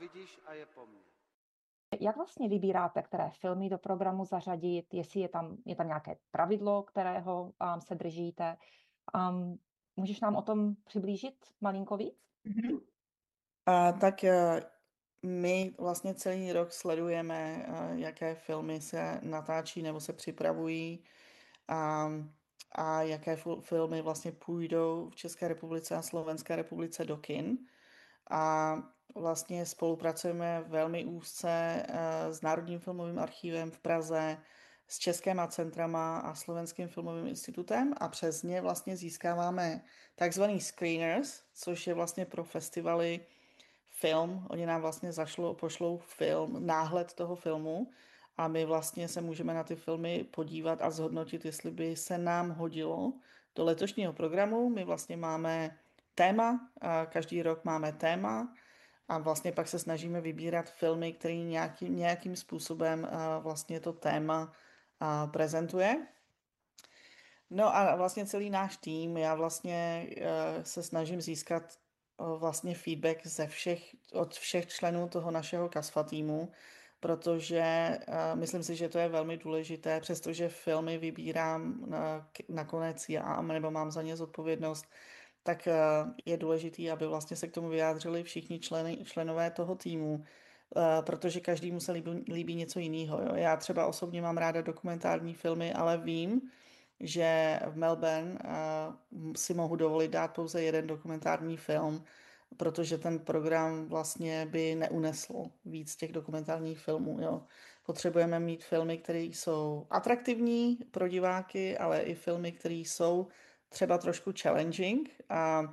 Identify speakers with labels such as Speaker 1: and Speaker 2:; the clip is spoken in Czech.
Speaker 1: vidíš a je po mně.
Speaker 2: Jak vlastně vybíráte, které filmy do programu zařadit, jestli je tam nějaké pravidlo, kterého se držíte? Můžeš nám o tom přiblížit malinko víc?
Speaker 3: Tak my vlastně celý rok sledujeme, jaké filmy se natáčí nebo se připravují a, a jaké filmy vlastně půjdou v České republice a Slovenské republice do kin. A vlastně spolupracujeme velmi úzce s Národním filmovým archívem v Praze, s Českýma centrama a Slovenským filmovým institutem a přes ně vlastně získáváme takzvaný screeners, což je vlastně pro festivaly film. Oni nám vlastně pošlou film, náhled toho filmu a my vlastně se můžeme na ty filmy podívat a zhodnotit, jestli by se nám hodilo do letošního programu. My vlastně máme téma, a každý rok máme téma a vlastně pak se snažíme vybírat filmy, které nějakým způsobem vlastně to téma prezentuje. No a vlastně celý náš tým, já vlastně se snažím získat vlastně feedback od všech členů toho našeho KASFA týmu, protože myslím si, že to je velmi důležité, přestože filmy vybírám nakonec já, nebo mám za ně zodpovědnost, tak je důležitý, aby vlastně se k tomu vyjádřili všichni členové toho týmu, protože každému se líbí něco jiného. Jo? Já třeba osobně mám ráda dokumentární filmy, ale vím, že v Melbourne si mohu dovolit dát pouze jeden dokumentární film, protože ten program vlastně by neunesl víc těch dokumentárních filmů. Jo. Potřebujeme mít filmy, které jsou atraktivní pro diváky, ale i filmy, které jsou třeba trošku challenging. A